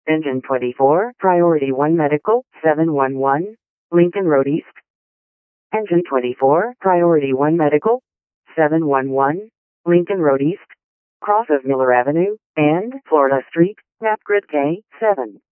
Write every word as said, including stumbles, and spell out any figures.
Engine twenty-four, Priority one Medical, seven one one, Lincoln Road East. Engine twenty-four, Priority one Medical, seven one one, Lincoln Road East, cross of Miller Avenue, and Florida Street, map grid K seven.